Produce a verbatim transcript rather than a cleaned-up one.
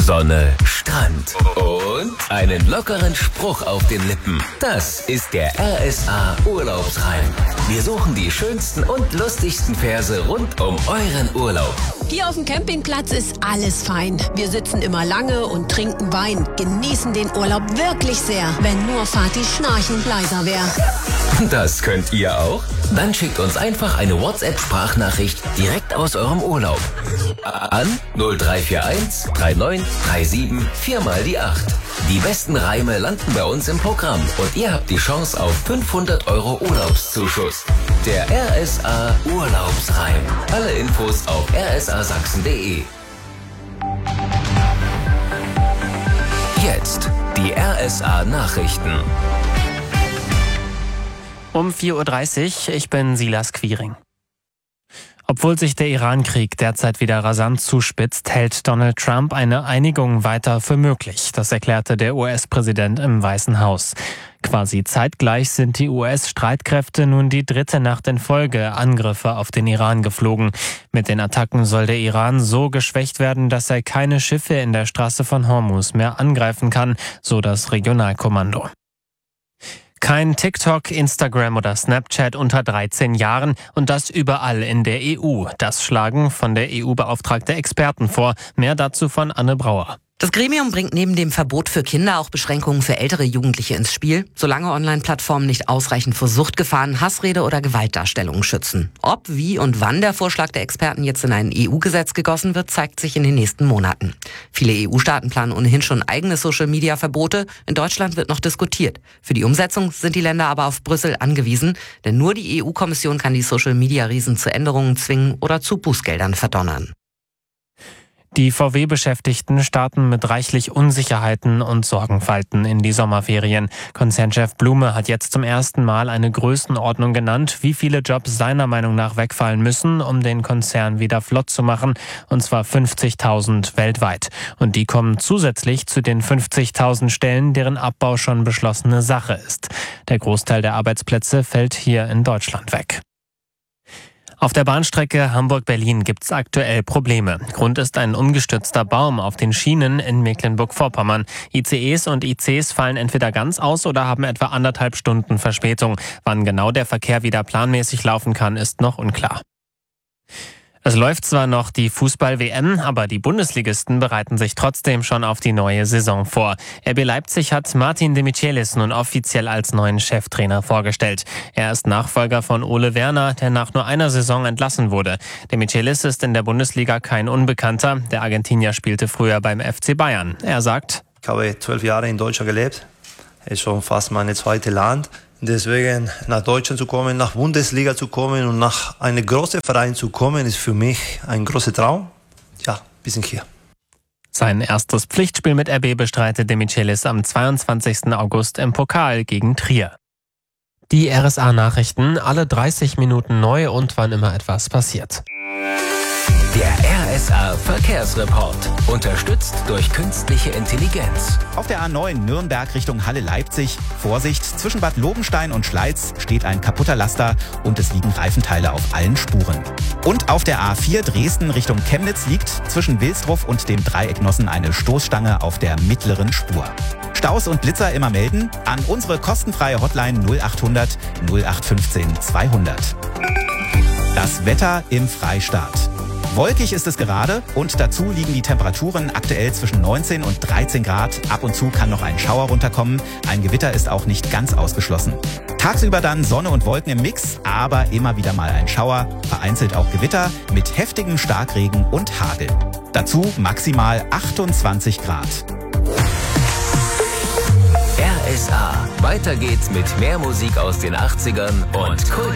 Sonne, Strand und einen lockeren Spruch auf den Lippen. Das ist der R S A Urlaubsreim. Wir suchen die schönsten und lustigsten Verse rund um euren Urlaub. Hier auf dem Campingplatz ist alles fein. Wir sitzen immer lange und trinken Wein, genießen den Urlaub wirklich sehr, wenn nur Fatih schnarchend leiser wäre. Das könnt ihr auch? Dann schickt uns einfach eine WhatsApp-Sprachnachricht direkt aus eurem Urlaub. An null drei vier eins drei neun drei sieben vier mal die acht. Die besten Reime landen bei uns im Programm und ihr habt die Chance auf fünfhundert Euro Urlaubszuschuss. Der R S A Urlaubsreim. Alle Infos auf r s a sachsen punkt d e. Jetzt die R S A Nachrichten. Um vier Uhr dreißig, ich bin Silas Quiring. Obwohl sich der Iran-Krieg derzeit wieder rasant zuspitzt, hält Donald Trump eine Einigung weiter für möglich. Das erklärte der U S-Präsident im Weißen Haus. Quasi zeitgleich sind die U S-Streitkräfte nun die dritte Nacht in Folge Angriffe auf den Iran geflogen. Mit den Attacken soll der Iran so geschwächt werden, dass er keine Schiffe in der Straße von Hormuz mehr angreifen kann, so das Regionalkommando. Kein TikTok, Instagram oder Snapchat unter dreizehn Jahren und das überall in der E U. Das schlagen von der E U-Beauftragte Experten vor. Mehr dazu von Anne Brauer. Das Gremium bringt neben dem Verbot für Kinder auch Beschränkungen für ältere Jugendliche ins Spiel, solange Online-Plattformen nicht ausreichend vor Suchtgefahren, Hassrede oder Gewaltdarstellungen schützen. Ob, wie und wann der Vorschlag der Experten jetzt in ein E U-Gesetz gegossen wird, zeigt sich in den nächsten Monaten. Viele E U-Staaten planen ohnehin schon eigene Social-Media-Verbote. In Deutschland wird noch diskutiert. Für die Umsetzung sind die Länder aber auf Brüssel angewiesen, denn nur die E U-Kommission kann die Social-Media-Riesen zu Änderungen zwingen oder zu Bußgeldern verdonnern. Die V W-Beschäftigten starten mit reichlich Unsicherheiten und Sorgenfalten in die Sommerferien. Konzernchef Blume hat jetzt zum ersten Mal eine Größenordnung genannt, wie viele Jobs seiner Meinung nach wegfallen müssen, um den Konzern wieder flott zu machen, und zwar fünfzigtausend weltweit. Und die kommen zusätzlich zu den fünfzigtausend Stellen, deren Abbau schon beschlossene Sache ist. Der Großteil der Arbeitsplätze fällt hier in Deutschland weg. Auf der Bahnstrecke Hamburg-Berlin gibt's aktuell Probleme. Grund ist ein umgestürzter Baum auf den Schienen in Mecklenburg-Vorpommern. I C Es und I Cs fallen entweder ganz aus oder haben etwa anderthalb Stunden Verspätung. Wann genau der Verkehr wieder planmäßig laufen kann, ist noch unklar. Es läuft zwar noch die Fußball-W M, aber die Bundesligisten bereiten sich trotzdem schon auf die neue Saison vor. R B Leipzig hat Martin de Michelis nun offiziell als neuen Cheftrainer vorgestellt. Er ist Nachfolger von Ole Werner, der nach nur einer Saison entlassen wurde. De Michelis ist in der Bundesliga kein Unbekannter. Der Argentinier spielte früher beim F C Bayern. Er sagt: Ich habe zwölf Jahre in Deutschland gelebt. Es ist schon fast mein zweites Land. Deswegen nach Deutschland zu kommen, nach Bundesliga zu kommen und nach einem großen Verein zu kommen, ist für mich ein großer Traum. Ja, wir sind hier. Sein erstes Pflichtspiel mit R B bestreitet de Michelis am zweiundzwanzigsten August im Pokal gegen Trier. Die R S A-Nachrichten, alle dreißig Minuten neu und wann immer etwas passiert. Der R S A Verkehrsreport. Unterstützt durch künstliche Intelligenz. Auf der A neun Nürnberg Richtung Halle-Leipzig. Vorsicht, zwischen Bad Lobenstein und Schleiz steht ein kaputter Laster und es liegen Reifenteile auf allen Spuren. Und auf der A vier Dresden Richtung Chemnitz liegt zwischen Wilsdruff und dem Dreiecknossen eine Stoßstange auf der mittleren Spur. Staus und Blitzer immer melden an unsere kostenfreie Hotline null achthundert null acht fünfzehn zweihundert. Das Wetter im Freistaat. Wolkig ist es gerade und dazu liegen die Temperaturen aktuell zwischen neunzehn und dreizehn Grad. Ab und zu kann noch ein Schauer runterkommen. Ein Gewitter ist auch nicht ganz ausgeschlossen. Tagsüber dann Sonne und Wolken im Mix, aber immer wieder mal ein Schauer. Vereinzelt auch Gewitter mit heftigem Starkregen und Hagel. Dazu maximal achtundzwanzig Grad. R S A. Weiter geht's mit mehr Musik aus den achtzigern und Kult.